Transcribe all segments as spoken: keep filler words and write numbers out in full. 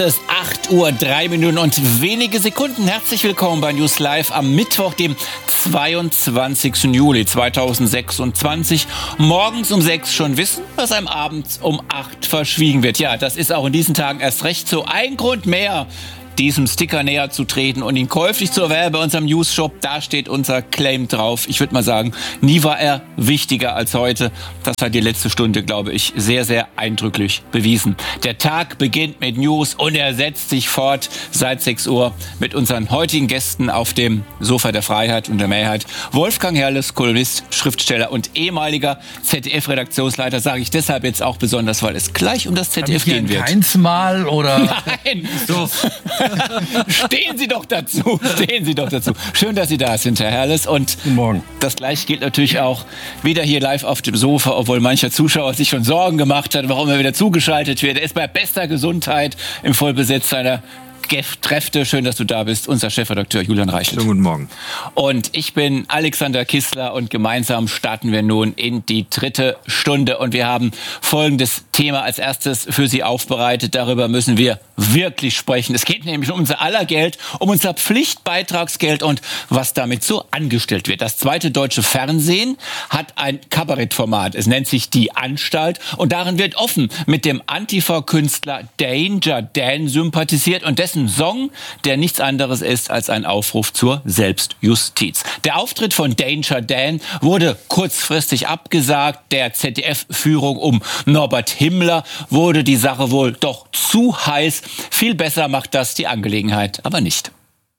Es ist acht Uhr, drei Minuten und wenige Sekunden. Herzlich willkommen bei News Live am Mittwoch, dem zweiundzwanzigsten Juli zweitausendsechsundzwanzig. Morgens um sechs schon wissen, was einem abends um acht verschwiegen wird. Ja, das ist auch in diesen Tagen erst recht so ein Grund mehr, diesem Sticker näher zu treten und ihn käuflich zu erwerben bei unserem News-Shop. Da steht unser Claim drauf. Ich würde mal sagen, nie war er wichtiger als heute. Das hat die letzte Stunde, glaube ich, sehr, sehr eindrücklich bewiesen. Der Tag beginnt mit News und er setzt sich fort seit sechs Uhr mit unseren heutigen Gästen auf dem Sofa der Freiheit und der Mehrheit. Wolfgang Herrles, Kolumnist, Schriftsteller und ehemaliger Z D F-Redaktionsleiter, sage ich deshalb jetzt auch besonders, weil es gleich um das Z D F gehen wird. Keins Mal oder? Nein! So. Stehen Sie doch dazu, stehen Sie doch dazu. Schön, dass Sie da sind, Herr Herrles. Und Guten Morgen. Das Gleiche gilt natürlich auch wieder hier live auf dem Sofa, obwohl mancher Zuschauer sich schon Sorgen gemacht hat, warum er wieder zugeschaltet wird. Er ist bei bester Gesundheit im Vollbesitz seiner Kräfte. Schön, dass du da bist, unser Chefredakteur Julian Reichelt. Schönen guten Morgen. Und ich bin Alexander Kissler und gemeinsam starten wir nun in die dritte Stunde. Und wir haben folgendes Thema als erstes für Sie aufbereitet. Darüber müssen wir wirklich sprechen. Es geht nämlich um unser aller Geld, um unser Pflichtbeitragsgeld und was damit so angestellt wird. Das zweite deutsche Fernsehen hat ein Kabarettformat. Es nennt sich Die Anstalt. Und darin wird offen mit dem Antifa-Künstler Danger Dan sympathisiert und dessen Song, der nichts anderes ist als ein Aufruf zur Selbstjustiz. Der Auftritt von Danger Dan wurde kurzfristig abgesagt. Der Z D F-Führung um Norbert Himmler wurde die Sache wohl doch zu heiß. Viel besser macht das die Angelegenheit aber nicht.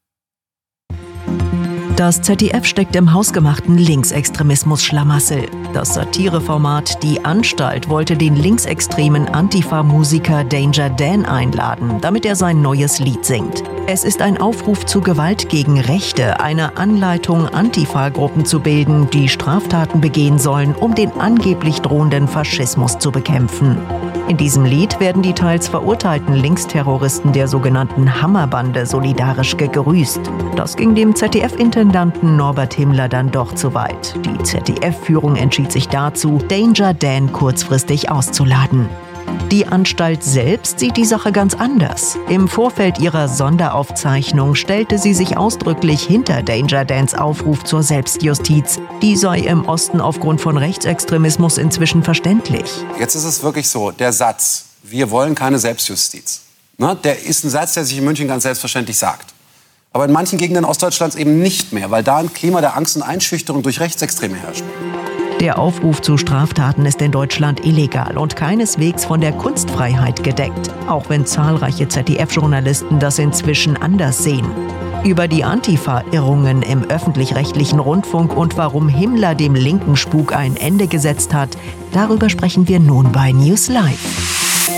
Das Z D F steckt im hausgemachten Linksextremismus-Schlamassel. Das Satireformat Die Anstalt wollte den linksextremen Antifa-Musiker Danger Dan einladen, damit er sein neues Lied singt. Es ist ein Aufruf zu Gewalt gegen Rechte, eine Anleitung, Antifa-Gruppen zu bilden, die Straftaten begehen sollen, um den angeblich drohenden Faschismus zu bekämpfen. In diesem Lied werden die teils verurteilten Linksterroristen der sogenannten Hammerbande solidarisch gegrüßt. Das ging dem Z D F-Intendanten Norbert Himmler dann doch zu weit. Die Z D F-Führung entschied sich dazu, Danger Dan kurzfristig auszuladen. Die Anstalt selbst sieht die Sache ganz anders. Im Vorfeld ihrer Sonderaufzeichnung stellte sie sich ausdrücklich hinter Danger Dans Aufruf zur Selbstjustiz. Die sei im Osten aufgrund von Rechtsextremismus inzwischen verständlich. Jetzt ist es wirklich so, der Satz, wir wollen keine Selbstjustiz, ne, der ist ein Satz, der sich in München ganz selbstverständlich sagt. Aber in manchen Gegenden Ostdeutschlands eben nicht mehr, weil da ein Klima der Angst und Einschüchterung durch Rechtsextreme herrscht. Der Aufruf zu Straftaten ist in Deutschland illegal und keineswegs von der Kunstfreiheit gedeckt, auch wenn zahlreiche Z D F-Journalisten das inzwischen anders sehen. Über die Antifa-Irrungen im öffentlich-rechtlichen Rundfunk und warum Himmler dem linken Spuk ein Ende gesetzt hat, darüber sprechen wir nun bei News Live.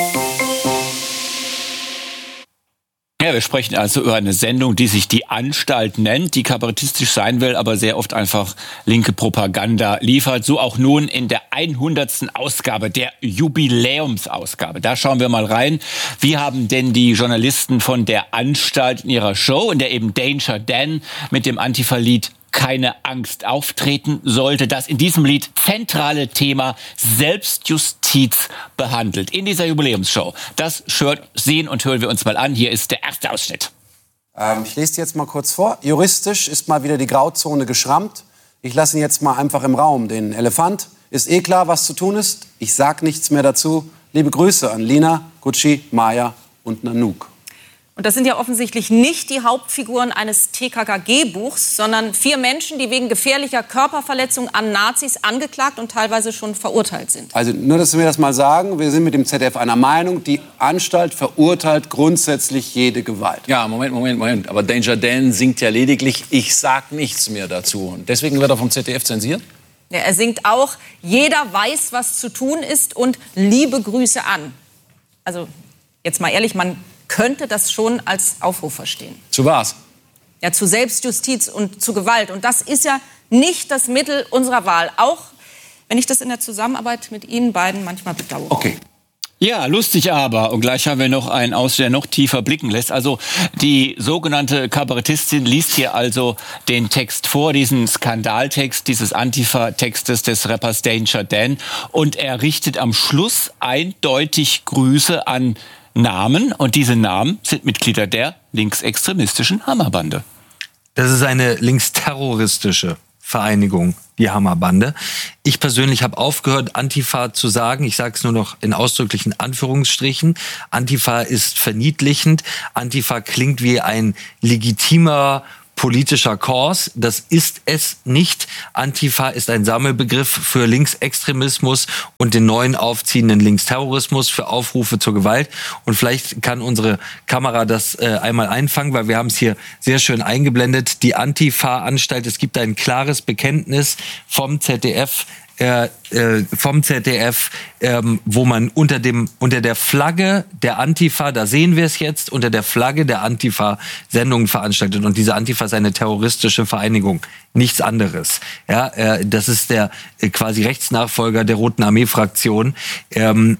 Ja, wir sprechen also über eine Sendung, die sich Die Anstalt nennt, die kabarettistisch sein will, aber sehr oft einfach linke Propaganda liefert. So auch nun in der hundertsten Ausgabe, der Jubiläumsausgabe. Da schauen wir mal rein. Wie haben denn die Journalisten von Der Anstalt in ihrer Show, in der eben Danger Dan mit dem Antifa-Lied Keine Angst auftreten sollte, das in diesem Lied zentrale Thema Selbstjustiz behandelt. In dieser Jubiläumsshow. Das sehen und hören wir uns mal an. Hier ist der erste Ausschnitt. Ähm, ich lese dir jetzt mal kurz vor. Juristisch ist mal wieder die Grauzone geschrammt. Ich lasse ihn jetzt mal einfach im Raum. Den Elefant. Ist eh klar, was zu tun ist. Ich sag nichts mehr dazu. Liebe Grüße an Lina, Gucci, Maya und Nanook. Und das sind ja offensichtlich nicht die Hauptfiguren eines T K K G-Buchs, sondern vier Menschen, die wegen gefährlicher Körperverletzung an Nazis angeklagt und teilweise schon verurteilt sind. Also nur, dass wir das mal sagen, wir sind mit dem Z D F einer Meinung, die Anstalt verurteilt grundsätzlich jede Gewalt. Ja, Moment, Moment, Moment. Aber Danger Dan singt ja lediglich, ich sag nichts mehr dazu. Und deswegen wird er vom Z D F zensiert? Ja, er singt auch, jeder weiß, was zu tun ist und liebe Grüße an. Also jetzt mal ehrlich, man könnte das schon als Aufruf verstehen. Zu was? Ja, zu Selbstjustiz und zu Gewalt. Und das ist ja nicht das Mittel unserer Wahl. Auch wenn ich das in der Zusammenarbeit mit Ihnen beiden manchmal bedauere. Okay. Ja, lustig aber. Und gleich haben wir noch einen Ausschnitt, der noch tiefer blicken lässt. Also die sogenannte Kabarettistin liest hier also den Text vor, diesen Skandaltext dieses Antifa-Textes des Rappers Danger Dan. Und er richtet am Schluss eindeutig Grüße an Namen und diese Namen sind Mitglieder der linksextremistischen Hammerbande. Das ist eine linksterroristische Vereinigung, die Hammerbande. Ich persönlich habe aufgehört, Antifa zu sagen. Ich sage es nur noch in ausdrücklichen Anführungsstrichen. Antifa ist verniedlichend. Antifa klingt wie ein legitimer politischer Kurs. Das ist es nicht. Antifa ist ein Sammelbegriff für Linksextremismus und den neuen aufziehenden Linksterrorismus, für Aufrufe zur Gewalt. Und vielleicht kann unsere Kamera das äh, einmal einfangen, weil wir haben es hier sehr schön eingeblendet. Die Antifa-Anstalt, es gibt ein klares Bekenntnis vom Z D F, Äh, äh, vom Z D F, ähm, wo man unter dem unter der Flagge der Antifa, da sehen wir es jetzt, unter der Flagge der Antifa Sendungen veranstaltet. Und diese Antifa ist eine terroristische Vereinigung, nichts anderes. Ja, äh, das ist der äh, quasi Rechtsnachfolger der Roten Armee-Fraktion. Ähm,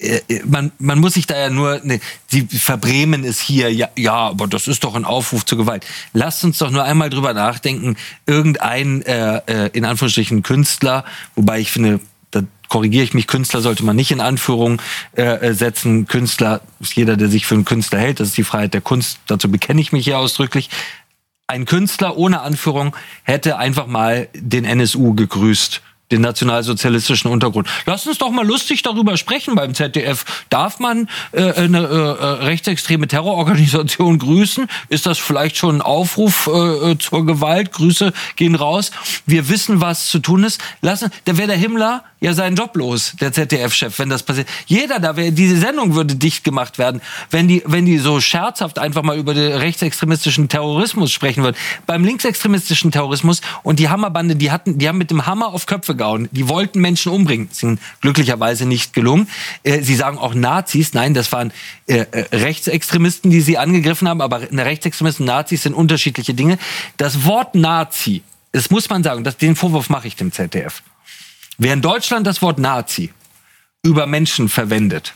Man, man muss sich da ja nur, ne, sie verbrämen es hier, ja, ja, aber das ist doch ein Aufruf zur Gewalt. Lasst uns doch nur einmal drüber nachdenken, irgendein, äh, äh, in Anführungsstrichen, Künstler, wobei ich finde, da korrigiere ich mich, Künstler sollte man nicht in Anführung äh, setzen. Künstler ist jeder, der sich für einen Künstler hält, das ist die Freiheit der Kunst, dazu bekenne ich mich hier ausdrücklich. Ein Künstler ohne Anführung hätte einfach mal den N S U gegrüßt, den nationalsozialistischen Untergrund. Lass uns doch mal lustig darüber sprechen beim Z D F. Darf man äh, eine äh, rechtsextreme Terrororganisation grüßen? Ist das vielleicht schon ein Aufruf äh, zur Gewalt? Grüße gehen raus. Wir wissen, was zu tun ist. Lassen, da wäre der Himmler ja seinen Job los, der Z D F-Chef, wenn das passiert. Jeder da wäre, diese Sendung würde dicht gemacht werden, wenn die, wenn die so scherzhaft einfach mal über den rechtsextremistischen Terrorismus sprechen würden. Beim linksextremistischen Terrorismus und die Hammerbande, die hatten, die haben mit dem Hammer auf Köpfe gehauen. Die wollten Menschen umbringen. Das ist ihnen glücklicherweise nicht gelungen. Äh, sie sagen auch Nazis. Nein, das waren äh, Rechtsextremisten, die sie angegriffen haben. Aber eine Rechtsextremisten und Nazis sind unterschiedliche Dinge. Das Wort Nazi, das muss man sagen, das, den Vorwurf mache ich dem Z D F. Wer in Deutschland das Wort Nazi über Menschen verwendet,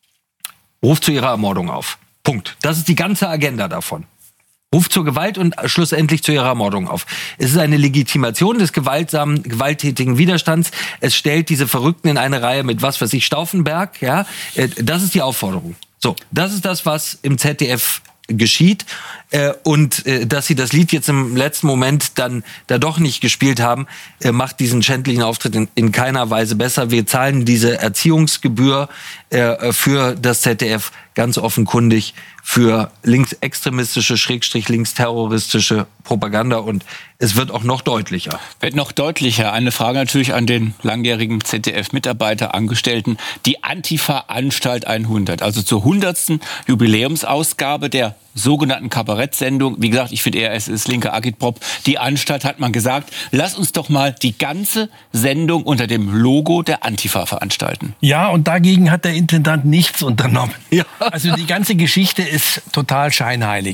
ruft zu ihrer Ermordung auf. Punkt. Das ist die ganze Agenda davon. Ruft zur Gewalt und schlussendlich zu ihrer Ermordung auf. Es ist eine Legitimation des gewaltsamen, gewalttätigen Widerstands. Es stellt diese Verrückten in eine Reihe mit, was weiß ich, Stauffenberg. Ja, das ist die Aufforderung. So, das ist das, was im Z D F geschieht. Äh, und äh, dass sie das Lied jetzt im letzten Moment dann da doch nicht gespielt haben, äh, macht diesen schändlichen Auftritt in, in keiner Weise besser. Wir zahlen diese Erziehungsgebühr äh, für das Z D F ganz offenkundig für linksextremistische, schrägstrich linksterroristische Propaganda und es wird auch noch deutlicher. Wird noch deutlicher. Eine Frage natürlich an den langjährigen Z D F-Mitarbeiter, Angestellten. Die Antifa-Anstalt hundert, also zur hundertsten Jubiläumsausgabe der sogenannten Kabarettsendung. Wie gesagt, ich finde eher, es ist linker Agitprop. Die Anstalt hat man gesagt, lass uns doch mal die ganze Sendung unter dem Logo der Antifa veranstalten. Ja, und dagegen hat der Intendant nichts unternommen. Ja. Also die ganze Geschichte ist total scheinheilig.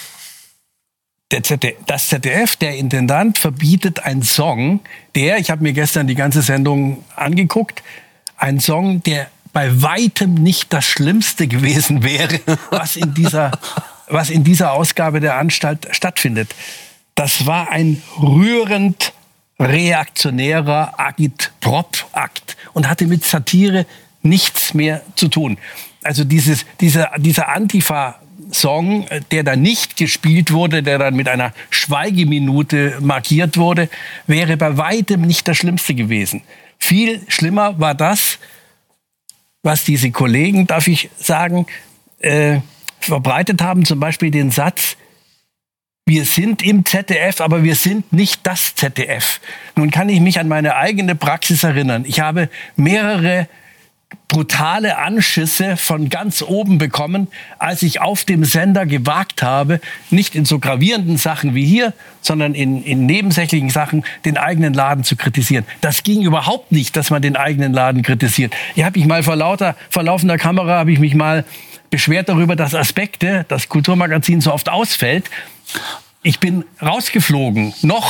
Der Z D F, das Z D F, der Intendant, verbietet einen Song, der, ich habe mir gestern die ganze Sendung angeguckt, ein Song, der bei weitem nicht das Schlimmste gewesen wäre, was in dieser, was in dieser Ausgabe der Anstalt stattfindet. Das war ein rührend reaktionärer Agitprop-Akt und hatte mit Satire nichts mehr zu tun. Also dieses, dieser, dieser Antifa-Song, der dann nicht gespielt wurde, der dann mit einer Schweigeminute markiert wurde, wäre bei weitem nicht das Schlimmste gewesen. Viel schlimmer war das, was diese Kollegen, darf ich sagen, äh, verbreitet haben, zum Beispiel den Satz, wir sind im Z D F, aber wir sind nicht das Z D F. Nun kann ich mich an meine eigene Praxis erinnern. Ich habe mehrere brutale Anschüsse von ganz oben bekommen, als ich auf dem Sender gewagt habe, nicht in so gravierenden Sachen wie hier, sondern in, in nebensächlichen Sachen den eigenen Laden zu kritisieren. Das ging überhaupt nicht, dass man den eigenen Laden kritisiert. Ich habe mich mal vor lauter, vor laufender Kamera, habe ich mich mal beschwert darüber, dass Aspekte, das Kulturmagazin so oft ausfällt. Ich bin rausgeflogen, noch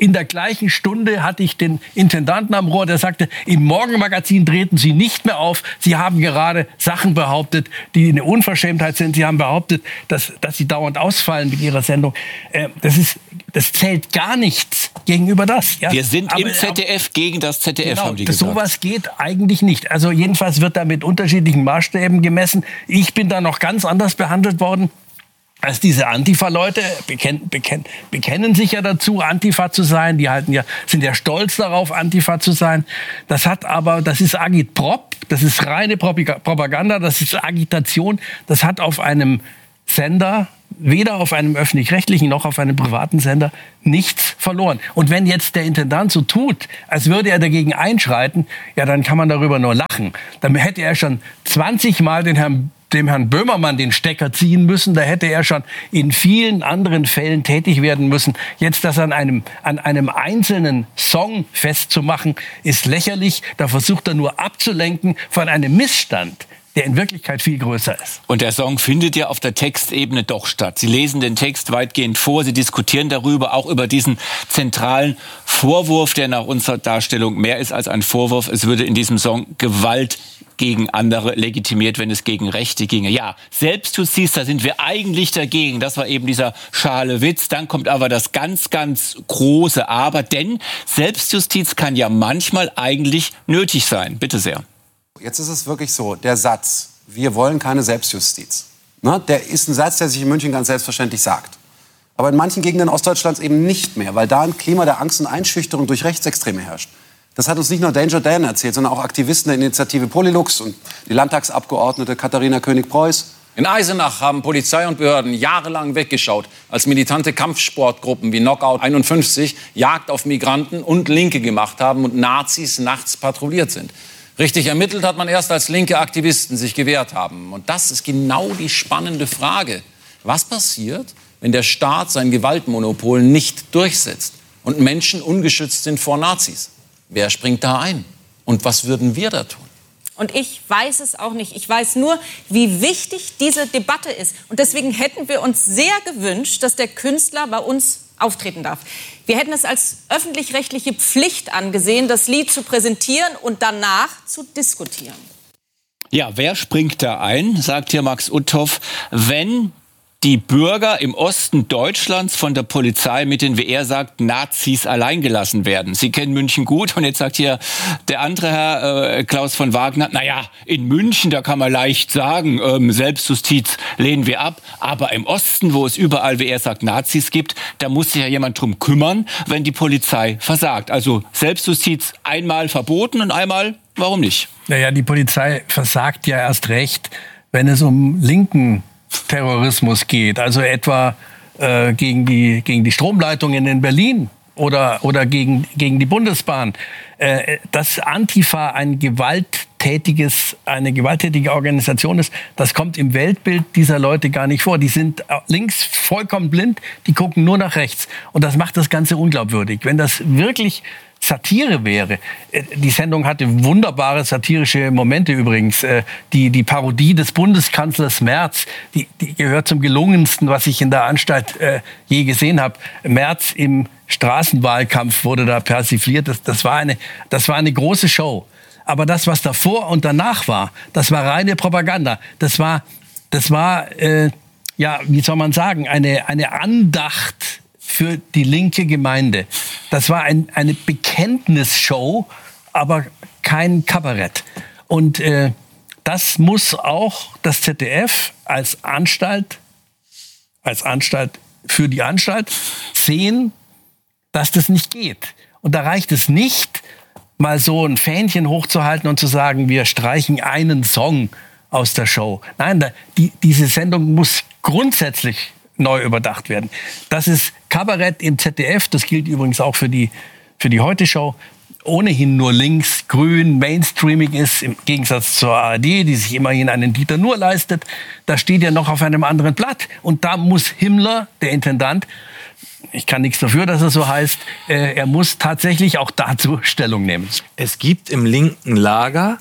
in der gleichen Stunde hatte ich den Intendanten am Rohr, der sagte, im Morgenmagazin treten Sie nicht mehr auf. Sie haben gerade Sachen behauptet, die eine Unverschämtheit sind. Sie haben behauptet, dass, dass Sie dauernd ausfallen mit Ihrer Sendung. Äh, das ist, das zählt gar nichts gegenüber das. Ja? Wir sind aber, im Z D F gegen das Z D F, genau, haben die gesagt. Sowas geht eigentlich nicht. Also jedenfalls wird da mit unterschiedlichen Maßstäben gemessen. Ich bin da noch ganz anders behandelt worden als diese Antifa-Leute. Bekennen, bekennen, bekennen sich ja dazu, Antifa zu sein. Die halten ja, sind ja stolz darauf, Antifa zu sein. Das hat aber, das ist Agitprop, das ist reine Propaganda, das ist Agitation. Das hat auf einem Sender, weder auf einem öffentlich-rechtlichen noch auf einem privaten Sender, nichts verloren. Und wenn jetzt der Intendant so tut, als würde er dagegen einschreiten, ja, dann kann man darüber nur lachen. Dann hätte er schon zwanzig Mal den Herrn dem Herrn Böhmermann den Stecker ziehen müssen. Da hätte er schon in vielen anderen Fällen tätig werden müssen. Jetzt das an einem, an einem einzelnen Song festzumachen, ist lächerlich. Da versucht er nur abzulenken von einem Missstand, der in Wirklichkeit viel größer ist. Und der Song findet ja auf der Textebene doch statt. Sie lesen den Text weitgehend vor, Sie diskutieren darüber, auch über diesen zentralen Vorwurf, der nach unserer Darstellung mehr ist als ein Vorwurf. Es würde in diesem Song Gewalt gegen andere legitimiert, wenn es gegen Rechte ginge. Ja, Selbstjustiz, da sind wir eigentlich dagegen. Das war eben dieser schale Witz. Dann kommt aber das ganz, ganz große Aber. Denn Selbstjustiz kann ja manchmal eigentlich nötig sein. Bitte sehr. Jetzt ist es wirklich so, der Satz, wir wollen keine Selbstjustiz, ne, der ist ein Satz, der sich in München ganz selbstverständlich sagt. Aber in manchen Gegenden Ostdeutschlands eben nicht mehr, weil da ein Klima der Angst und Einschüchterung durch Rechtsextreme herrscht. Das hat uns nicht nur Danger Dan erzählt, sondern auch Aktivisten der Initiative Polylux und die Landtagsabgeordnete Katharina König-Preuß. In Eisenach haben Polizei und Behörden jahrelang weggeschaut, als militante Kampfsportgruppen wie Knockout einundfünfzig Jagd auf Migranten und Linke gemacht haben und Nazis nachts patrouilliert sind. Richtig ermittelt hat man erst, als linke Aktivisten sich gewehrt haben. Und das ist genau die spannende Frage. Was passiert, wenn der Staat sein Gewaltmonopol nicht durchsetzt und Menschen ungeschützt sind vor Nazis? Wer springt da ein? Und was würden wir da tun? Und ich weiß es auch nicht. Ich weiß nur, wie wichtig diese Debatte ist. Und deswegen hätten wir uns sehr gewünscht, dass der Künstler bei uns auftreten darf. Wir hätten es als öffentlich-rechtliche Pflicht angesehen, das Lied zu präsentieren und danach zu diskutieren. Ja, wer springt da ein, sagt hier Max Uthoff, wenn die Bürger im Osten Deutschlands von der Polizei mit den, wie er sagt, Nazis alleingelassen werden. Sie kennen München gut und jetzt sagt hier der andere Herr, äh, Klaus von Wagner, naja, in München, da kann man leicht sagen, ähm, Selbstjustiz lehnen wir ab, aber im Osten, wo es überall, wie er sagt, Nazis gibt, da muss sich ja jemand drum kümmern, wenn die Polizei versagt. Also Selbstjustiz einmal verboten und einmal, warum nicht? Naja, die Polizei versagt ja erst recht, wenn es um linken Terrorismus geht, also etwa äh, gegen die gegen die Stromleitungen in Berlin oder oder gegen gegen die Bundesbahn. Äh, dass Antifa ein gewalttätiges eine gewalttätige Organisation ist, das kommt im Weltbild dieser Leute gar nicht vor. Die sind links vollkommen blind, die gucken nur nach rechts und das macht das Ganze unglaubwürdig. Wenn das wirklich Satire wäre. Die Sendung hatte wunderbare satirische Momente übrigens. Die, die Parodie des Bundeskanzlers Merz, die, die gehört zum gelungensten, was ich in der Anstalt äh, je gesehen habe. Merz im Straßenwahlkampf wurde da persifliert. Das, das, war eine, das war eine große Show. Aber das, was davor und danach war, das war reine Propaganda. Das war, das war äh, ja, wie soll man sagen, eine, eine Andacht für die linke Gemeinde. Das war ein, eine Bekenntnisshow, aber kein Kabarett. Und äh, das muss auch das Z D F als Anstalt, als Anstalt für die Anstalt sehen, dass das nicht geht. Und da reicht es nicht, mal so ein Fähnchen hochzuhalten und zu sagen, wir streichen einen Song aus der Show. Nein, da, die, diese Sendung muss grundsätzlich neu überdacht werden. Das ist Kabarett im Z D F, das gilt übrigens auch für die, für die Heute-Show, ohnehin nur links, grün, mainstreamig ist, im Gegensatz zur A R D, die sich immerhin einen Dieter Nuhr leistet. Da steht ja noch auf einem anderen Blatt. Und da muss Himmler, der Intendant, ich kann nichts dafür, dass er so heißt, äh, er muss tatsächlich auch dazu Stellung nehmen. Es gibt im linken Lager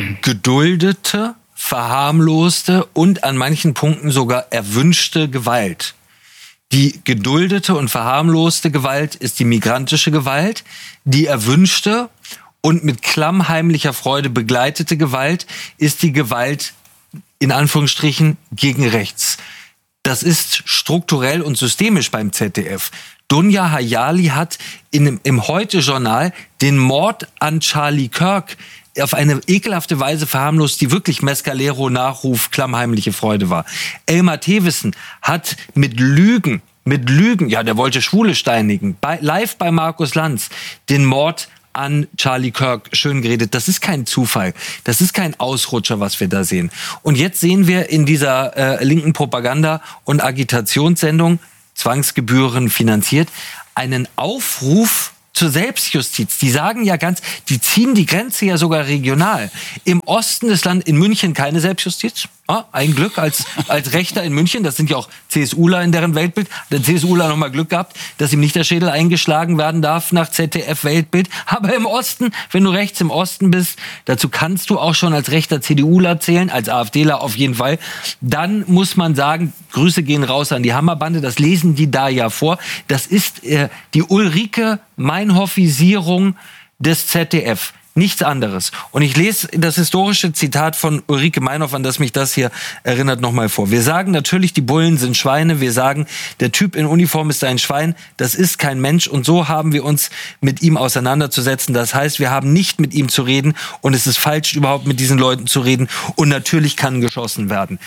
geduldete, verharmloste und an manchen Punkten sogar erwünschte Gewalt. Die geduldete und verharmloste Gewalt ist die migrantische Gewalt. Die erwünschte und mit klammheimlicher Freude begleitete Gewalt ist die Gewalt, in Anführungsstrichen, gegen rechts. Das ist strukturell und systemisch beim Z D F. Dunja Hayali hat in, im Heute-Journal den Mord an Charlie Kirk auf eine ekelhafte Weise verharmlost, die wirklich Mescalero-Nachruf, klammheimliche Freude war. Elmar Thewissen hat mit Lügen, mit Lügen, ja, der wollte Schwule steinigen, bei, live bei Markus Lanz, den Mord an Charlie Kirk schön geredet. Das ist kein Zufall. Das ist kein Ausrutscher, was wir da sehen. Und jetzt sehen wir in dieser äh, linken Propaganda- und Agitationssendung, Zwangsgebühren finanziert, einen Aufruf zur Selbstjustiz. Die sagen ja ganz, die ziehen die Grenze ja sogar regional. Im Osten des Landes, in München keine Selbstjustiz. Ja, ein Glück als, als Rechter in München, das sind ja auch CSUler in deren Weltbild. Der CSUler noch mal Glück gehabt, dass ihm nicht der Schädel eingeschlagen werden darf nach Z D F-Weltbild. Aber im Osten, wenn du rechts im Osten bist, dazu kannst du auch schon als rechter CDUler zählen, als AfDler auf jeden Fall. Dann muss man sagen, Grüße gehen raus an die Hammerbande, das lesen die da ja vor. Das ist äh, die Ulrike Meinhoffisierung des Z D F. Nichts anderes. Und ich lese das historische Zitat von Ulrike Meinhoff, an das mich das hier erinnert, nochmal vor. Wir sagen natürlich, die Bullen sind Schweine. Wir sagen, der Typ in Uniform ist ein Schwein. Das ist kein Mensch. Und so haben wir uns mit ihm auseinanderzusetzen. Das heißt, wir haben nicht mit ihm zu reden. Und es ist falsch, überhaupt mit diesen Leuten zu reden. Und natürlich kann geschossen werden.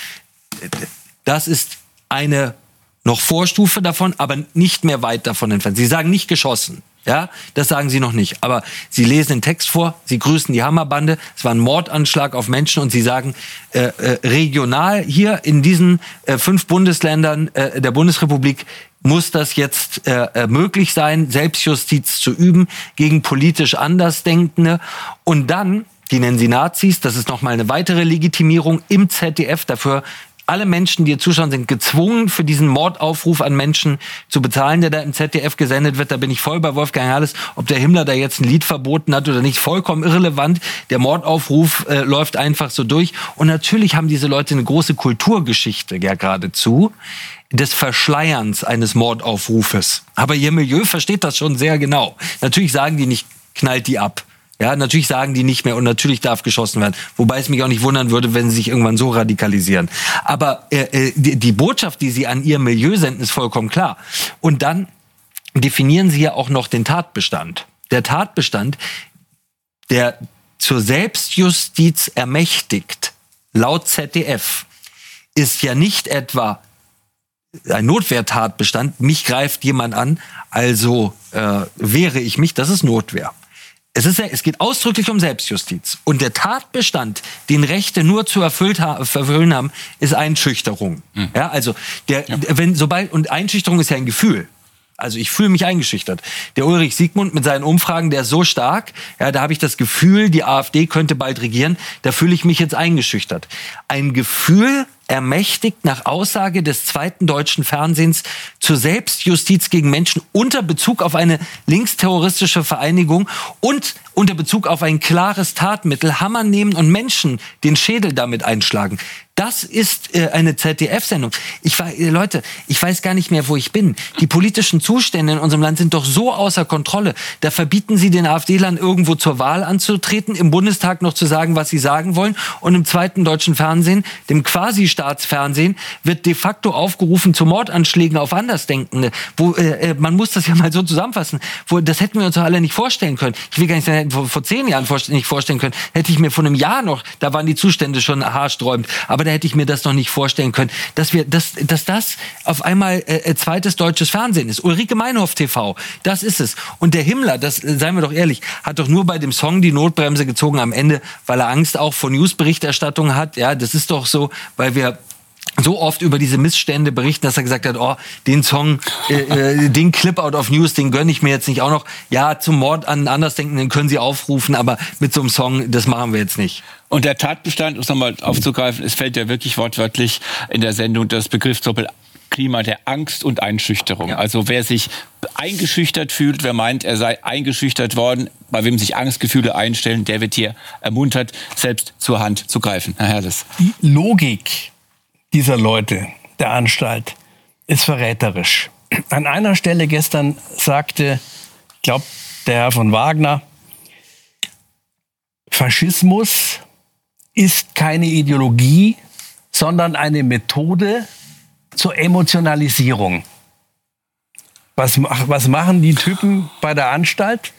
Das ist eine noch Vorstufe davon, aber nicht mehr weit davon entfernt. Sie sagen nicht geschossen. Ja, das sagen sie noch nicht. Aber sie lesen den Text vor, sie grüßen die Hammerbande. Es war ein Mordanschlag auf Menschen und sie sagen, äh, äh, regional hier in diesen äh, fünf Bundesländern äh, der Bundesrepublik muss das jetzt äh, möglich sein, Selbstjustiz zu üben gegen politisch Andersdenkende. Und dann, die nennen sie Nazis, das ist nochmal eine weitere Legitimierung im Z D F dafür. Alle Menschen, die hier zuschauen, sind gezwungen, für diesen Mordaufruf an Menschen zu bezahlen, der da im Z D F gesendet wird. Da bin ich voll bei Wolfgang Herrles. Ob der Himmler da jetzt ein Lied verboten hat oder nicht, vollkommen irrelevant. Der Mordaufruf äh, läuft einfach so durch. Und natürlich haben diese Leute eine große Kulturgeschichte, ja geradezu, des Verschleierns eines Mordaufrufes. Aber ihr Milieu versteht das schon sehr genau. Natürlich sagen die nicht, knallt die ab. Ja, natürlich sagen die nicht mehr und natürlich darf geschossen werden. Wobei es mich auch nicht wundern würde, wenn sie sich irgendwann so radikalisieren. Aber äh, die, die Botschaft, die sie an ihr Milieu senden, ist vollkommen klar. Und dann definieren sie ja auch noch den Tatbestand. Der Tatbestand, der zur Selbstjustiz ermächtigt, laut Z D F, ist ja nicht etwa ein Notwehrtatbestand, mich greift jemand an, also äh, wehre ich mich, das ist Notwehr. Es, ist, es geht ausdrücklich um Selbstjustiz. Und der Tatbestand, den Rechte nur zu erfüllt ha- erfüllen haben, ist Einschüchterung. Mhm. Ja, also der, ja. wenn sobald und Einschüchterung ist ja ein Gefühl. Also ich fühle mich eingeschüchtert. Der Ulrich Siegmund mit seinen Umfragen, der ist so stark, ja, da habe ich das Gefühl, die AfD könnte bald regieren, da fühle ich mich jetzt eingeschüchtert. Ein Gefühl ermächtigt nach Aussage des zweiten deutschen Fernsehens zur Selbstjustiz gegen Menschen unter Bezug auf eine linksterroristische Vereinigung und unter Bezug auf ein klares Tatmittel, Hammer nehmen und Menschen den Schädel damit einschlagen. Das ist äh, eine Z D F-Sendung. Ich war, äh, Leute, ich weiß gar nicht mehr, wo ich bin. Die politischen Zustände in unserem Land sind doch so außer Kontrolle. Da verbieten sie den AfD-Lern irgendwo zur Wahl anzutreten, im Bundestag noch zu sagen, was sie sagen wollen. Und im zweiten deutschen Fernsehen, dem Quasi-Staatsfernsehen, wird de facto aufgerufen zu Mordanschlägen auf Andersdenkende. Wo, äh, man muss das ja mal so zusammenfassen. Wo, das hätten wir uns doch alle nicht vorstellen können. Ich will gar nicht sagen, vor, vor zehn Jahren vorstellen, nicht vorstellen können. Hätte ich mir vor einem Jahr noch, da waren die Zustände schon haarsträubend. Aber da hätte ich mir das noch nicht vorstellen können, dass wir, dass, dass das auf einmal äh, zweites deutsches Fernsehen ist. Ulrike Meinhoff T V, das ist es. Und der Himmler, das, äh, seien wir doch ehrlich, hat doch nur bei dem Song die Notbremse gezogen am Ende, weil er Angst auch vor Newsberichterstattung hat. Ja, das ist doch so, weil wir so oft über diese Missstände berichten, dass er gesagt hat, oh, den Song, äh, äh, den Clip out of News, den gönne ich mir jetzt nicht auch noch. Ja, zum Mord an Andersdenkenden können Sie aufrufen, aber mit so einem Song, das machen wir jetzt nicht. Und der Tatbestand, um es nochmal aufzugreifen, es fällt ja wirklich wortwörtlich in der Sendung das Begriffsdoppel Klima der Angst und Einschüchterung. Ja. Also wer sich eingeschüchtert fühlt, wer meint, er sei eingeschüchtert worden, bei wem sich Angstgefühle einstellen, der wird hier ermuntert, selbst zur Hand zu greifen. Herr Herrles. Die Logik dieser Leute, der Anstalt, ist verräterisch. An einer Stelle gestern sagte, ich glaube, der Herr von Wagner, Faschismus ist keine Ideologie, sondern eine Methode zur Emotionalisierung. Was, was machen die Typen bei der Anstalt?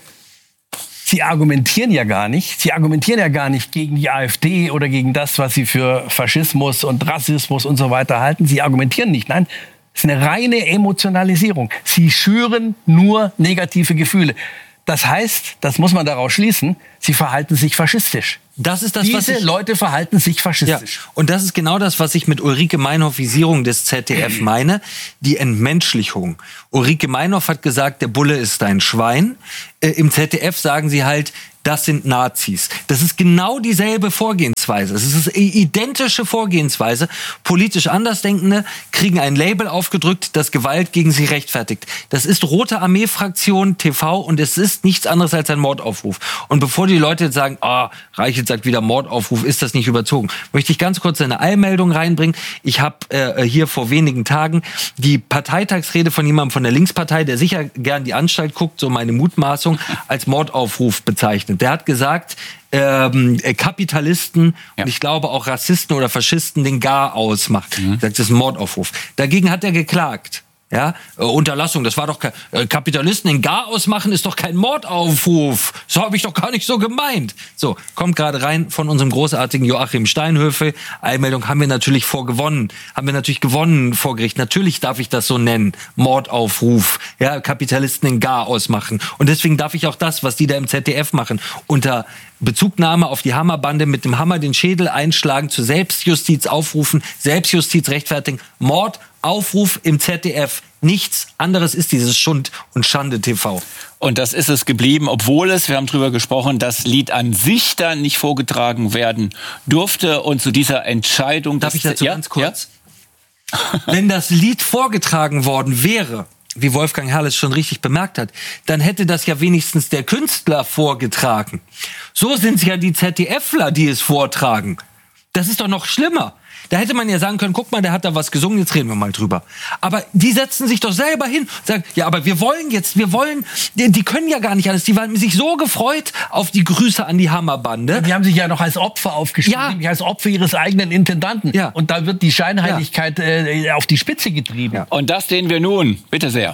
Sie argumentieren ja gar nicht. Sie argumentieren ja gar nicht gegen die AfD oder gegen das, was sie für Faschismus und Rassismus und so weiter halten. Sie argumentieren nicht. Nein, es ist eine reine Emotionalisierung. Sie schüren nur negative Gefühle. Das heißt, das muss man daraus schließen, sie verhalten sich faschistisch. Das ist das, Diese was ich, Leute verhalten sich faschistisch. Ja, und das ist genau das, was ich mit Ulrike Meinhoff-Visierung des Z D F meine, die Entmenschlichung. Ulrike Meinhoff hat gesagt, der Bulle ist ein Schwein. Äh, Im Z D F sagen sie halt, das sind Nazis. Das ist genau dieselbe Vorgehensweise. Es ist eine identische Vorgehensweise. Politisch Andersdenkende kriegen ein Label aufgedrückt, das Gewalt gegen sie rechtfertigt. Das ist Rote Armee-Fraktion T V und es ist nichts anderes als ein Mordaufruf. Und bevor die Leute jetzt sagen, ah, oh, Reichelt sagt wieder Mordaufruf, ist das nicht überzogen, möchte ich ganz kurz eine Eilmeldung reinbringen. Ich habe äh, hier vor wenigen Tagen die Parteitagsrede von jemandem von der Linkspartei, der sicher gern die Anstalt guckt, so meine Mutmaßung, als Mordaufruf bezeichnet. Der hat gesagt, ähm, Kapitalisten ja. und ich glaube auch Rassisten oder Faschisten den Gar ausmacht. Mhm. Das ist ein Mordaufruf. Dagegen hat er geklagt. Ja, äh, Unterlassung, das war doch kein, äh, Kapitalisten den Gar ausmachen ist doch kein Mordaufruf. So habe ich doch gar nicht so gemeint. So, kommt gerade rein von unserem großartigen Joachim Steinhöfel. Eilmeldung haben wir natürlich vorgewonnen. Haben wir natürlich gewonnen vor Gericht. Natürlich darf ich das so nennen. Mordaufruf. Ja, Kapitalisten den Gar ausmachen. Und deswegen darf ich auch das, was die da im Z D F machen, unter Bezugnahme auf die Hammerbande mit dem Hammer den Schädel einschlagen, zur Selbstjustiz aufrufen, Selbstjustiz rechtfertigen, Mord, Aufruf im Z D F. Nichts anderes ist dieses Schund- und Schande-T V. Und das ist es geblieben, obwohl es, wir haben drüber gesprochen, das Lied an sich dann nicht vorgetragen werden durfte. Und zu dieser Entscheidung... Darf ich dazu ja? ganz kurz? Ja? Wenn das Lied vorgetragen worden wäre, wie Wolfgang Herrles schon richtig bemerkt hat, dann hätte das ja wenigstens der Künstler vorgetragen. So sind es ja die ZDFler, die es vortragen. Das ist doch noch schlimmer. Da hätte man ja sagen können, guck mal, der hat da was gesungen, jetzt reden wir mal drüber. Aber die setzen sich doch selber hin und sagen, ja, aber wir wollen jetzt, wir wollen, die, die können ja gar nicht alles. Die waren sich so gefreut auf die Grüße an die Hammerbande. Die haben sich ja noch als Opfer aufgespielt, ja. nämlich als Opfer ihres eigenen Intendanten. Ja. Und da wird die Scheinheiligkeit ja. äh, auf die Spitze getrieben. Ja. Und das sehen wir nun. Bitte sehr.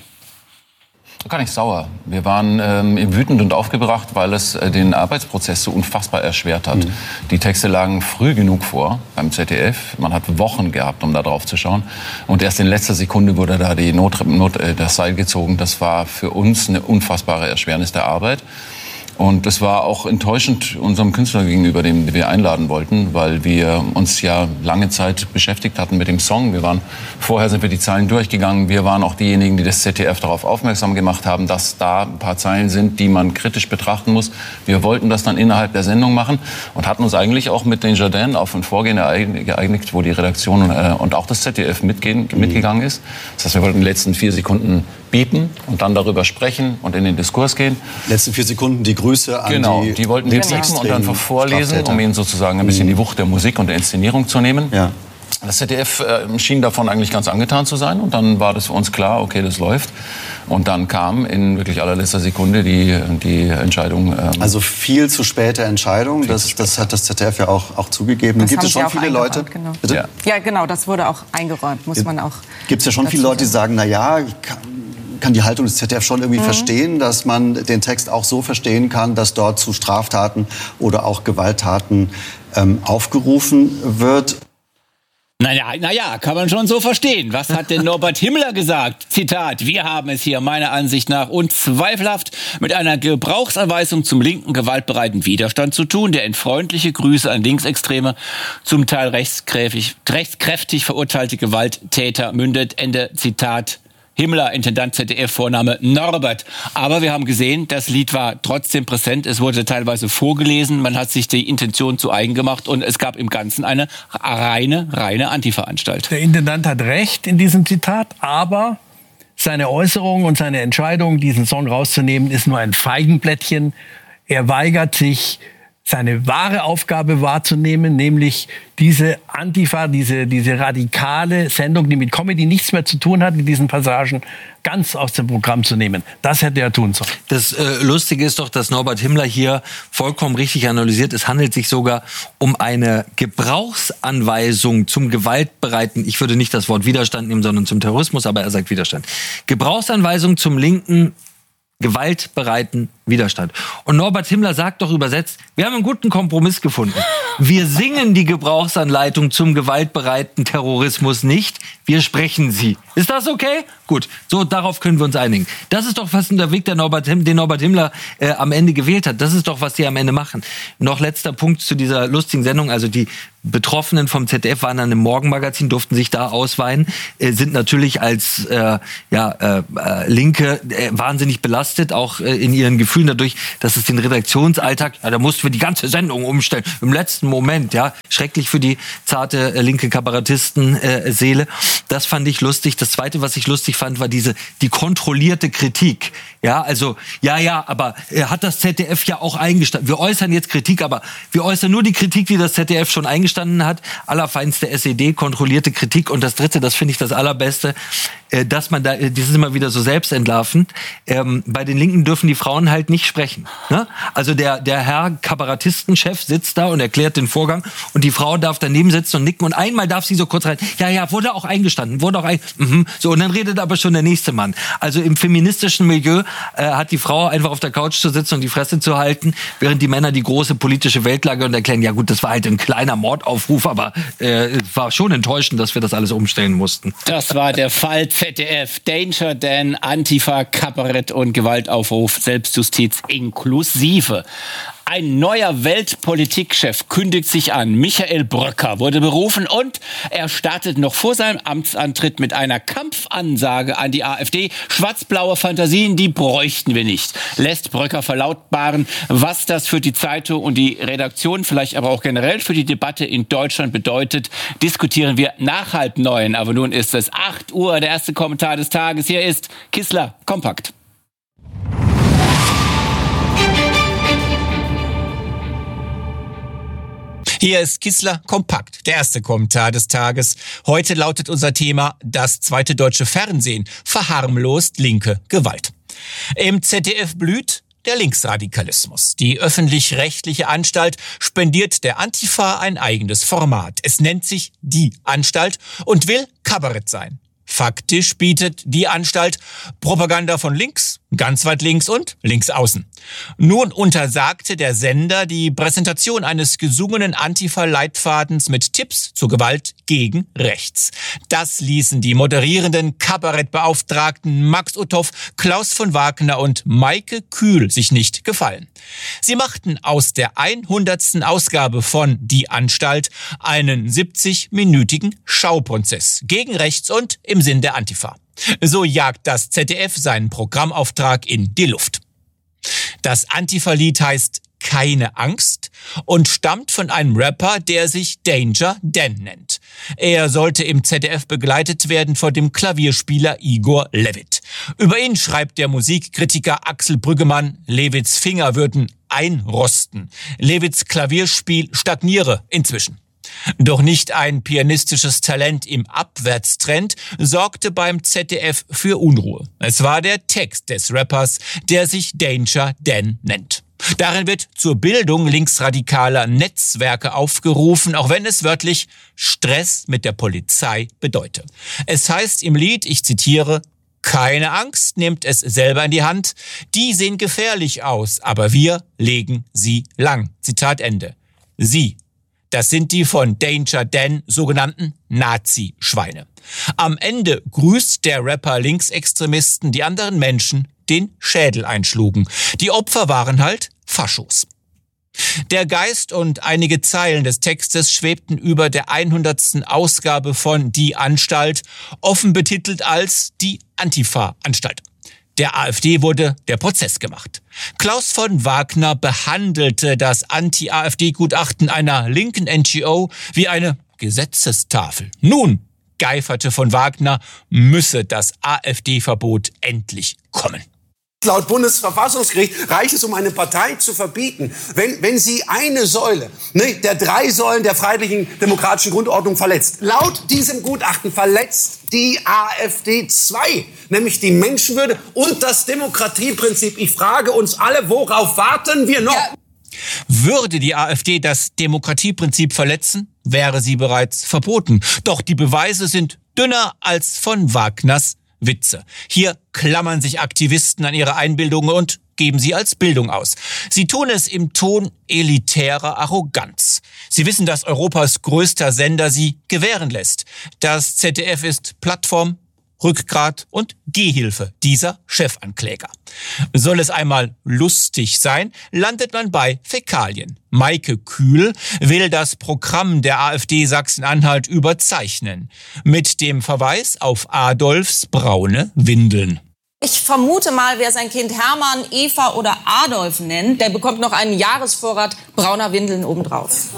Gar nicht sauer. Wir waren ähm, wütend und aufgebracht, weil es äh, den Arbeitsprozess so unfassbar erschwert hat. Mhm. Die Texte lagen früh genug vor beim Z D F. Man hat Wochen gehabt, um da drauf zu schauen. Und erst in letzter Sekunde wurde da die Not, Not, äh, das Seil gezogen. Das war für uns eine unfassbare Erschwernis der Arbeit. Und das war auch enttäuschend unserem Künstler gegenüber, den wir einladen wollten, weil wir uns ja lange Zeit beschäftigt hatten mit dem Song. Wir waren, vorher sind wir die Zeilen durchgegangen. Wir waren auch diejenigen, die das Z D F darauf aufmerksam gemacht haben, dass da ein paar Zeilen sind, die man kritisch betrachten muss. Wir wollten das dann innerhalb der Sendung machen und hatten uns eigentlich auch mit Danger Dan auf ein Vorgehen geeinigt, wo die Redaktion äh, und auch das Z D F mitgehen, mhm. mitgegangen ist. Das heißt, wir wollten die letzten vier Sekunden biepen und dann darüber sprechen und in den Diskurs gehen. Letzten vier Sekunden die Grüße an genau, die... Genau, die wollten wir biepen und dann einfach vorlesen, um ihnen sozusagen ein bisschen die Wucht der Musik und der Inszenierung zu nehmen. Ja. Das Z D F äh, schien davon eigentlich ganz angetan zu sein und dann war das für uns klar, okay, das läuft. Und dann kam in wirklich allerletzter Sekunde die, die Entscheidung. Ähm, also viel zu späte Entscheidung, das, das hat das Z D F ja auch, auch zugegeben. Das gibt es schon viele Leute. Genau. Bitte? Ja. ja, genau, das wurde auch eingeräumt, muss man auch. Gibt es ja schon viele Leute, die sagen, na ja, ich kann, kann die Haltung des Z D F schon irgendwie mhm. verstehen, dass man den Text auch so verstehen kann, dass dort zu Straftaten oder auch Gewalttaten ähm, aufgerufen wird. Naja, naja, kann man schon so verstehen. Was hat denn Norbert Himmler gesagt? Zitat, wir haben es hier meiner Ansicht nach unzweifelhaft mit einer Gebrauchsanweisung zum linken gewaltbereiten Widerstand zu tun, der in freundliche Grüße an Linksextreme, zum Teil rechtskräftig, rechtskräftig verurteilte Gewalttäter mündet. Ende Zitat. Himmler, Intendant Z D F, Vorname Norbert. Aber wir haben gesehen, das Lied war trotzdem präsent. Es wurde teilweise vorgelesen. Man hat sich die Intention zu eigen gemacht. Und es gab im Ganzen eine reine, reine Antifa-Anstalt. Der Intendant hat recht in diesem Zitat. Aber seine Äußerung und seine Entscheidung, diesen Song rauszunehmen, ist nur ein Feigenblättchen. Er weigert sich, seine wahre Aufgabe wahrzunehmen, nämlich diese Antifa, diese, diese radikale Sendung, die mit Comedy nichts mehr zu tun hat, mit diesen Passagen ganz aus dem Programm zu nehmen. Das hätte er tun sollen. Das äh, Lustige ist doch, dass Norbert Himmler hier vollkommen richtig analysiert. Es handelt sich sogar um eine Gebrauchsanweisung zum gewaltbereiten, ich würde nicht das Wort Widerstand nehmen, sondern zum Terrorismus, aber er sagt Widerstand. Gebrauchsanweisung zum linken gewaltbereiten Widerstand. Und Norbert Himmler sagt doch übersetzt, wir haben einen guten Kompromiss gefunden. Wir singen die Gebrauchsanleitung zum gewaltbereiten Terrorismus nicht, wir sprechen sie. Ist das okay? Gut, so darauf können wir uns einigen. Das ist doch fast der Weg, der Norbert, den Norbert Himmler äh, am Ende gewählt hat. Das ist doch, was die am Ende machen. Noch letzter Punkt zu dieser lustigen Sendung. Also die Betroffenen vom Z D F waren dann im Morgenmagazin, durften sich da ausweinen, äh, sind natürlich als äh, ja, äh, äh, Linke äh, wahnsinnig belastet, auch äh, in ihren Gefühlen dadurch, dass es den Redaktionsalltag, ja, da mussten wir die ganze Sendung umstellen, im letzten Moment, ja, schrecklich für die zarte äh, linke Kabarettisten-Seele. Äh, das fand ich lustig. Das Zweite, was ich lustig fand, war diese die kontrollierte Kritik. Ja, also, ja, ja, aber äh, hat das Z D F ja auch eingestanden. Wir äußern jetzt Kritik, aber wir äußern nur die Kritik, die das Z D F schon eingestanden hat. Allerfeinste S E D, kontrollierte Kritik. Und das Dritte, das finde ich das Allerbeste, äh, dass man da, äh, das ist immer wieder so selbstentlarvend, ähm, bei den Linken dürfen die Frauen halt nicht sprechen. Ne? Also der, der Herr Kabarettistenchef sitzt da und erklärt den Vorgang und die Frau darf daneben sitzen und nicken und einmal darf sie so kurz rein, ja, ja, wurde auch eingestanden, wurde auch ein, mhm. So, und dann redet aber schon der nächste Mann. Also im feministischen Milieu äh, hat die Frau einfach auf der Couch zu sitzen und die Fresse zu halten, während die Männer die große politische Weltlage und erklären, ja gut, das war halt ein kleiner Mordaufruf, aber äh, es war schon enttäuschend, dass wir das alles umstellen mussten. Das war der Fall Z D F. Danger Dan, Antifa, Kabarett und Gewaltaufruf, Selbstjustiz inklusive. Ein neuer Weltpolitikchef kündigt sich an. Michael Bröcker wurde berufen und er startet noch vor seinem Amtsantritt mit einer Kampfansage an die AfD. Schwarz-blaue Fantasien, die bräuchten wir nicht. Lässt Bröcker verlautbaren, was das für die Zeitung und die Redaktion, vielleicht aber auch generell für die Debatte in Deutschland bedeutet, diskutieren wir nach halb neun. Aber nun ist es acht Uhr, der erste Kommentar des Tages. Hier ist Kissler Kompakt. Hier ist Kissler Kompakt, der erste Kommentar des Tages. Heute lautet unser Thema: Das zweite deutsche Fernsehen verharmlost linke Gewalt. Im Z D F blüht der Linksradikalismus. Die öffentlich-rechtliche Anstalt spendiert der Antifa ein eigenes Format. Es nennt sich Die Anstalt und will Kabarett sein. Faktisch bietet die Anstalt Propaganda von links, ganz weit links und links außen. Nun untersagte der Sender die Präsentation eines gesungenen Antifa-Leitfadens mit Tipps zur Gewalt gegen rechts. Das ließen die moderierenden Kabarettbeauftragten Max Uthoff, Klaus von Wagner und Maike Kühl sich nicht gefallen. Sie machten aus der hundertsten Ausgabe von Die Anstalt einen siebzig-minütigen Schauprozess gegen rechts und im Sinn der Antifa. So jagt das Z D F seinen Programmauftrag in die Luft. Das Antifa-Lied heißt Keine Angst und stammt von einem Rapper, der sich Danger Dan nennt. Er sollte im Z D F begleitet werden von dem Klavierspieler Igor Levit. Über ihn schreibt der Musikkritiker Axel Brüggemann, Levits Finger würden einrosten. Levits Klavierspiel stagniere inzwischen. Doch nicht ein pianistisches Talent im Abwärtstrend sorgte beim Z D F für Unruhe. Es war der Text des Rappers, der sich Danger Dan nennt. Darin wird zur Bildung linksradikaler Netzwerke aufgerufen, auch wenn es wörtlich Stress mit der Polizei bedeute. Es heißt im Lied, ich zitiere: Keine Angst, nehmt es selber in die Hand. Die sehen gefährlich aus, aber wir legen sie lang. Zitat Ende. Sie. Das sind die von Danger Dan sogenannten Nazi-Schweine. Am Ende grüßt der Rapper Linksextremisten, die anderen Menschen den Schädel einschlugen. Die Opfer waren halt Faschos. Der Geist und einige Zeilen des Textes schwebten über der hundertsten Ausgabe von Die Anstalt, offen betitelt als die Antifa-Anstalt. Der AfD wurde der Prozess gemacht. Klaus von Wagner behandelte das Anti-AfD-Gutachten einer linken N G O wie eine Gesetzestafel. Nun, geiferte von Wagner, müsse das AfD-Verbot endlich kommen. laut Bundesverfassungsgericht reicht es, um eine Partei zu verbieten, wenn, wenn sie eine Säule, ne, der drei Säulen der freiheitlichen demokratischen Grundordnung verletzt. Laut diesem Gutachten verletzt die AfD zwei, nämlich die Menschenwürde und das Demokratieprinzip. Ich frage uns alle, worauf warten wir noch? Ja. Würde die AfD das Demokratieprinzip verletzen, wäre sie bereits verboten. Doch die Beweise sind dünner als von Wagners Witze. Hier klammern sich Aktivisten an ihre Einbildungen und geben sie als Bildung aus. Sie tun es im Ton elitärer Arroganz. Sie wissen, dass Europas größter Sender sie gewähren lässt. Das Z D F ist Plattform, Rückgrat und Gehhilfe dieser Chefankläger. Soll es einmal lustig sein, landet man bei Fäkalien. Maike Kühl will das Programm der AfD Sachsen-Anhalt überzeichnen. Mit dem Verweis auf Adolfs braune Windeln. Ich vermute mal, wer sein Kind Hermann, Eva oder Adolf nennt, der bekommt noch einen Jahresvorrat brauner Windeln obendrauf.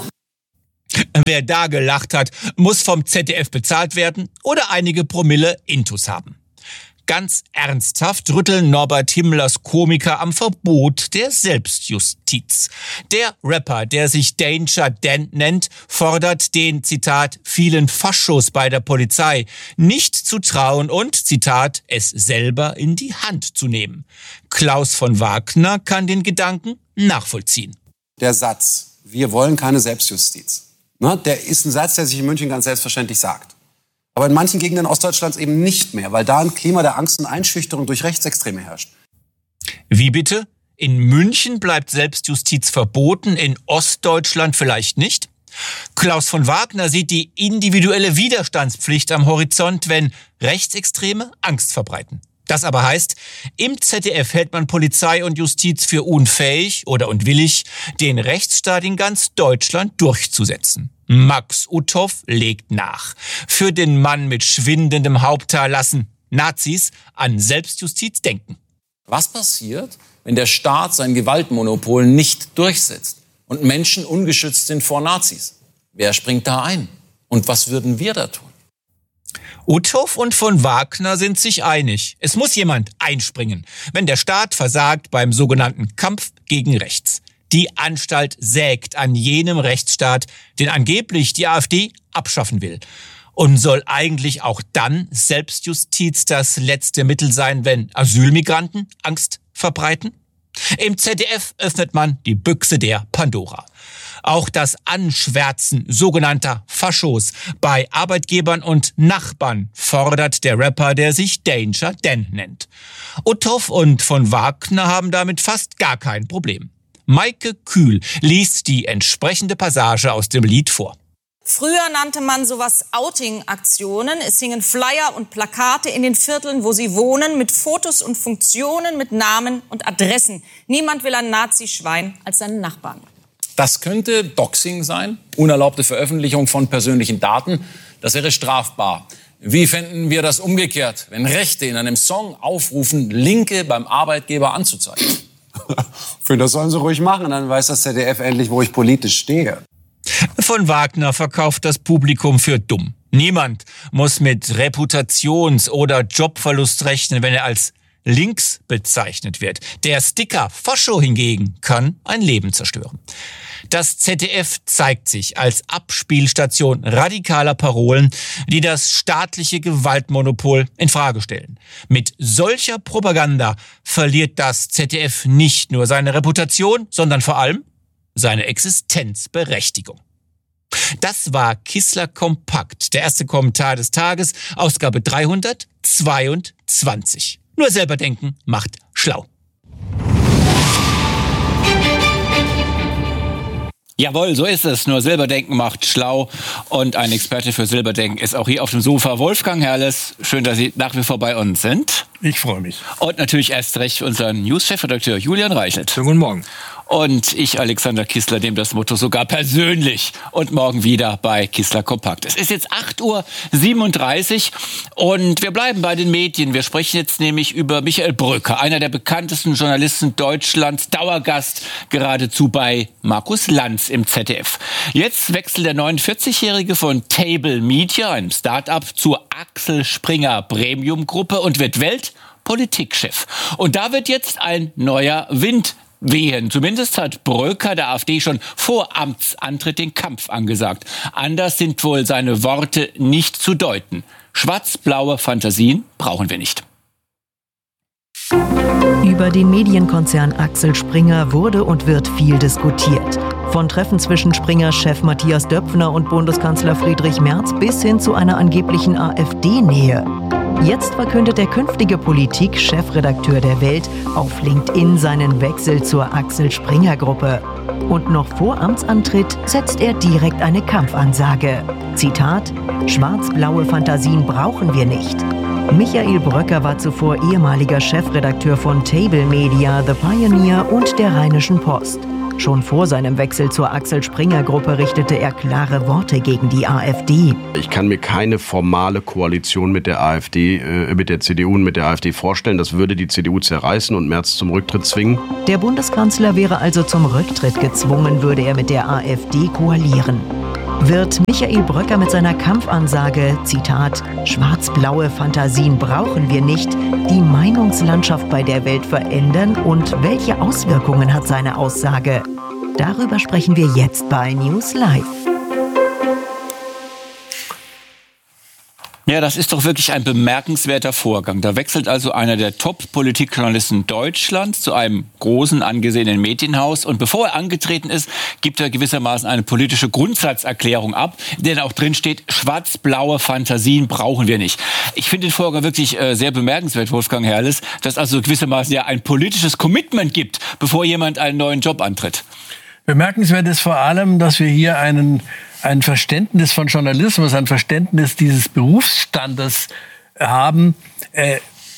Wer da gelacht hat, muss vom Z D F bezahlt werden oder einige Promille Intus haben. Ganz ernsthaft rütteln Norbert Himmlers Komiker am Verbot der Selbstjustiz. Der Rapper, der sich Danger Dan nennt, fordert den, Zitat, vielen Faschos bei der Polizei nicht zu trauen und, Zitat, es selber in die Hand zu nehmen. Klaus von Wagner kann den Gedanken nachvollziehen. Der Satz, wir wollen keine Selbstjustiz, ne, der ist ein Satz, der sich in München ganz selbstverständlich sagt. Aber in manchen Gegenden Ostdeutschlands eben nicht mehr, weil da ein Klima der Angst und Einschüchterung durch Rechtsextreme herrscht. Wie bitte? In München bleibt Selbstjustiz verboten, in Ostdeutschland vielleicht nicht? Klaus von Wagner sieht die individuelle Widerstandspflicht am Horizont, wenn Rechtsextreme Angst verbreiten. Das aber heißt, im Z D F hält man Polizei und Justiz für unfähig oder unwillig, den Rechtsstaat in ganz Deutschland durchzusetzen. Max Uthoff legt nach. Für den Mann mit schwindendem Haupthaar lassen Nazis an Selbstjustiz denken. Was passiert, wenn der Staat sein Gewaltmonopol nicht durchsetzt und Menschen ungeschützt sind vor Nazis? Wer springt da ein? Und was würden wir da tun? Uthoff und von Wagner sind sich einig. Es muss jemand einspringen, wenn der Staat versagt beim sogenannten Kampf gegen Rechts. Die Anstalt sägt an jenem Rechtsstaat, den angeblich die AfD abschaffen will. Und soll eigentlich auch dann Selbstjustiz das letzte Mittel sein, wenn Asylmigranten Angst verbreiten? Im Z D F öffnet man die Büchse der Pandora. Auch das Anschwärzen sogenannter Faschos bei Arbeitgebern und Nachbarn fordert der Rapper, der sich Danger Dan nennt. Uthoff und von Wagner haben damit fast gar kein Problem. Maike Kühl liest die entsprechende Passage aus dem Lied vor. Früher nannte man sowas Outing-Aktionen. Es hingen Flyer und Plakate in den Vierteln, wo sie wohnen, mit Fotos und Funktionen, mit Namen und Adressen. Niemand will ein Nazi-Schwein als seinen Nachbarn. Das könnte Doxing sein, unerlaubte Veröffentlichung von persönlichen Daten. Das wäre strafbar. Wie fänden wir das umgekehrt, wenn Rechte in einem Song aufrufen, Linke beim Arbeitgeber anzuzeigen? Ich finde, das sollen sie ruhig machen, dann weiß das Z D F endlich, wo ich politisch stehe. Von Wagner verkauft das Publikum für dumm. Niemand muss mit Reputations- oder Jobverlust rechnen, wenn er als links bezeichnet wird. Der Sticker Fascho hingegen kann ein Leben zerstören. Das Z D F zeigt sich als Abspielstation radikaler Parolen, die das staatliche Gewaltmonopol in Frage stellen. Mit solcher Propaganda verliert das Z D F nicht nur seine Reputation, sondern vor allem seine Existenzberechtigung. Das war Kissler Kompakt, der erste Kommentar des Tages, Ausgabe dreihundertzweiundzwanzig. Nur selber denken macht schlau. Jawohl, so ist es. Nur Silberdenken macht schlau. Und ein Experte für Silberdenken ist auch hier auf dem Sofa. Wolfgang Herrles, schön, dass Sie nach wie vor bei uns sind. Ich freue mich. Und natürlich erst recht unseren News-Chefredakteur Julian Reichelt. Schönen guten Morgen. Und ich, Alexander Kissler, dem das Motto sogar persönlich. Und morgen wieder bei Kissler Kompakt. Es ist jetzt acht Uhr siebenunddreißig und wir bleiben bei den Medien. Wir sprechen jetzt nämlich über Michael Brücker, einer der bekanntesten Journalisten Deutschlands, Dauergast geradezu bei Markus Lanz im Z D F. Jetzt wechselt der neunundvierzigjährige von Table Media, einem Start-up, zur Axel Springer Premium Gruppe und wird Welt Politikchef. Und da wird jetzt ein neuer Wind wehen. Zumindest hat Bröker der AfD schon vor Amtsantritt den Kampf angesagt. Anders sind wohl seine Worte nicht zu deuten. Schwarz-blaue Fantasien brauchen wir nicht. Über den Medienkonzern Axel Springer wurde und wird viel diskutiert. Von Treffen zwischen Springer-Chef Matthias Döpfner und Bundeskanzler Friedrich Merz bis hin zu einer angeblichen AfD-Nähe. Jetzt verkündet der künftige Politik-Chefredakteur der Welt auf LinkedIn seinen Wechsel zur Axel Springer-Gruppe. Und noch vor Amtsantritt setzt er direkt eine Kampfansage. Zitat: Schwarz-blaue Fantasien brauchen wir nicht. Michael Bröcker war zuvor ehemaliger Chefredakteur von Table Media, The Pioneer und der Rheinischen Post. Schon vor seinem Wechsel zur Axel Springer Gruppe richtete er klare Worte gegen die AfD. Ich kann mir keine formale Koalition mit der AfD, äh, mit der C D U und mit der AfD vorstellen. Das würde die C D U zerreißen und Merz zum Rücktritt zwingen. Der Bundeskanzler wäre also zum Rücktritt gezwungen, würde er mit der AfD koalieren. Wird Michael Bröcker mit seiner Kampfansage, Zitat, schwarz-blaue Fantasien brauchen wir nicht, die Meinungslandschaft bei der Welt verändern und welche Auswirkungen hat seine Aussage? Darüber sprechen wir jetzt bei News Live. Ja, das ist doch wirklich ein bemerkenswerter Vorgang. Da wechselt also einer der Top-Politikjournalisten Deutschlands zu einem großen, angesehenen Medienhaus. Und bevor er angetreten ist, gibt er gewissermaßen eine politische Grundsatzerklärung ab, in der auch drin steht, schwarz-blaue Fantasien brauchen wir nicht. Ich finde den Vorgang wirklich äh, sehr bemerkenswert, Wolfgang Herrles, dass also gewissermaßen ja ein politisches Commitment gibt, bevor jemand einen neuen Job antritt. Bemerkenswert ist vor allem, dass wir hier einen ein Verständnis von Journalismus, ein Verständnis dieses Berufsstandes haben, äh,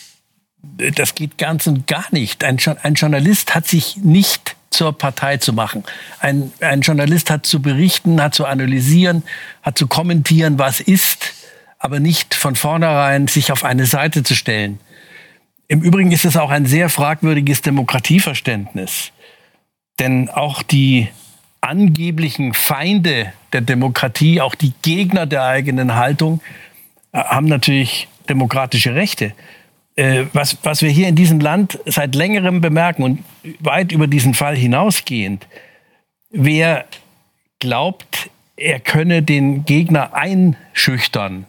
das geht ganz und gar nicht. Ein, ein Journalist hat sich nicht zur Partei zu machen. Ein, ein Journalist hat zu berichten, hat zu analysieren, hat zu kommentieren, was ist, aber nicht von vornherein sich auf eine Seite zu stellen. Im Übrigen ist es auch ein sehr fragwürdiges Demokratieverständnis. Denn auch die angeblichen Feinde der Demokratie, auch die Gegner der eigenen Haltung, haben natürlich demokratische Rechte. Äh, was, was wir hier in diesem Land seit längerem bemerken und weit über diesen Fall hinausgehend, wer glaubt, er könne den Gegner einschüchtern,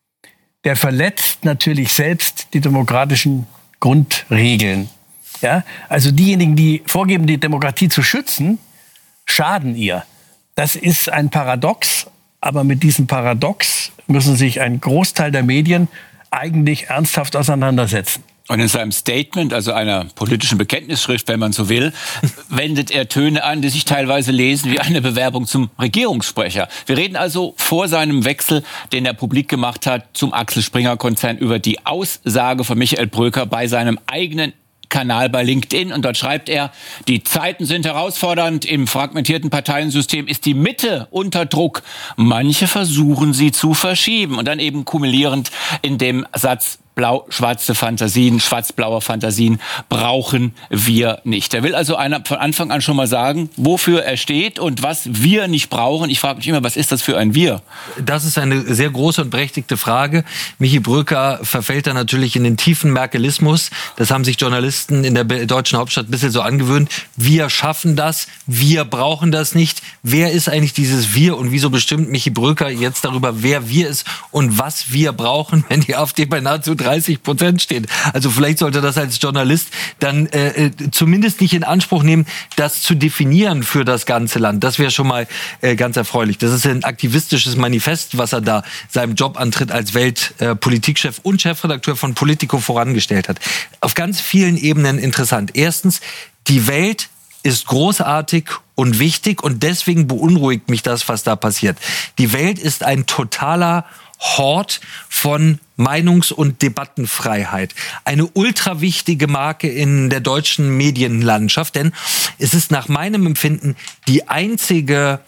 der verletzt natürlich selbst die demokratischen Grundregeln. Ja? Also diejenigen, die vorgeben, die Demokratie zu schützen, schaden ihr. Das ist ein Paradox, aber mit diesem Paradox müssen sich ein Großteil der Medien eigentlich ernsthaft auseinandersetzen. Und in seinem Statement, also einer politischen Bekenntnisschrift, wenn man so will, wendet er Töne an, die sich teilweise lesen wie eine Bewerbung zum Regierungssprecher. Wir reden also vor seinem Wechsel, den er publik gemacht hat, zum Axel Springer Konzern über die Aussage von Michael Bröcker bei seinem eigenen Kanal bei LinkedIn, und dort schreibt er, die Zeiten sind herausfordernd, im fragmentierten Parteiensystem ist die Mitte unter Druck. Manche versuchen sie zu verschieben, und dann eben kumulierend in dem Satz, blau-schwarze Fantasien, schwarz-blaue Fantasien brauchen wir nicht. Er will also einer von Anfang an schon mal sagen, wofür er steht und was wir nicht brauchen. Ich frage mich immer, was ist das für ein Wir? Das ist eine sehr große und berechtigte Frage. Michi Bröcker verfällt da natürlich in den tiefen Merkelismus. Das haben sich Journalisten in der deutschen Hauptstadt ein bisschen so angewöhnt. Wir schaffen das, wir brauchen das nicht. Wer ist eigentlich dieses Wir und wieso bestimmt Michi Bröcker jetzt darüber, wer wir ist und was wir brauchen, wenn die AfD bei nahezu dreißig Prozent steht. Also vielleicht sollte das als Journalist dann äh, zumindest nicht in Anspruch nehmen, das zu definieren für das ganze Land. Das wäre schon mal äh, ganz erfreulich. Das ist ein aktivistisches Manifest, was er da seinem Jobantritt als Weltpolitikchef äh, und Chefredakteur von Politico vorangestellt hat. Auf ganz vielen Ebenen interessant. Erstens, die Welt ist großartig und wichtig, und deswegen beunruhigt mich das, was da passiert. Die Welt ist ein totaler Hort von Meinungs- und Debattenfreiheit. Eine ultra wichtige Marke in der deutschen Medienlandschaft, denn es ist nach meinem Empfinden die einzige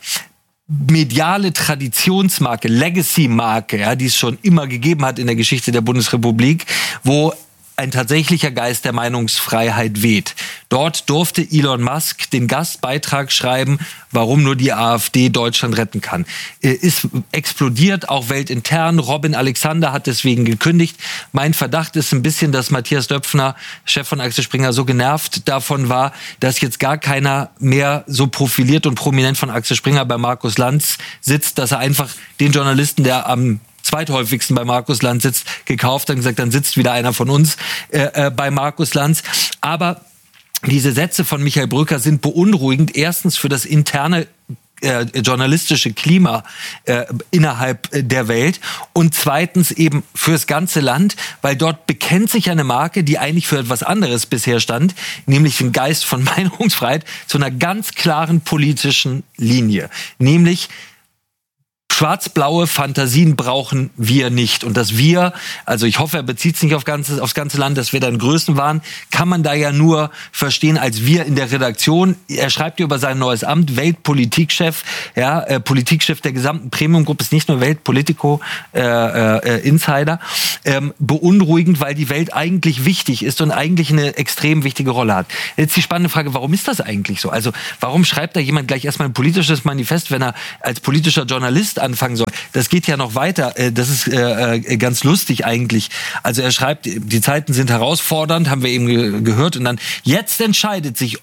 mediale Traditionsmarke, Legacy-Marke, ja, die es schon immer gegeben hat in der Geschichte der Bundesrepublik, wo ein tatsächlicher Geist der Meinungsfreiheit weht. Dort durfte Elon Musk den Gastbeitrag schreiben, warum nur die AfD Deutschland retten kann. Ist explodiert, auch weltintern. Robin Alexander hat deswegen gekündigt. Mein Verdacht ist ein bisschen, dass Matthias Döpfner, Chef von Axel Springer, so genervt davon war, dass jetzt gar keiner mehr so profiliert und prominent von Axel Springer bei Markus Lanz sitzt, dass er einfach den Journalisten, der am zweithäufigsten bei Markus Lanz sitzt, gekauft hat und gesagt, dann sitzt wieder einer von uns äh, äh, bei Markus Lanz. Aber diese Sätze von Michael Brücker sind beunruhigend. Erstens für das interne äh, journalistische Klima äh, innerhalb äh, der Welt und zweitens eben fürs ganze Land, weil dort bekennt sich eine Marke, die eigentlich für etwas anderes bisher stand, nämlich den Geist von Meinungsfreiheit, zu einer ganz klaren politischen Linie, nämlich schwarz-blaue Fantasien brauchen wir nicht. Und dass wir, also ich hoffe, er bezieht sich nicht auf ganze, aufs ganze Land, dass wir dann Größen waren, kann man da ja nur verstehen als wir in der Redaktion. Er schreibt ja über sein neues Amt, Weltpolitikchef, ja, äh, Politikchef der gesamten Premium-Gruppe, ist nicht nur Weltpolitico äh, äh, Insider. Ähm, beunruhigend, weil die Welt eigentlich wichtig ist und eigentlich eine extrem wichtige Rolle hat. Jetzt die spannende Frage, warum ist das eigentlich so? Also warum schreibt da jemand gleich erstmal ein politisches Manifest, wenn er als politischer Journalist anfangen soll? Das geht ja noch weiter. Das ist äh, ganz lustig eigentlich. Also er schreibt, die Zeiten sind herausfordernd, haben wir eben ge- gehört. Und dann, jetzt entscheidet sich,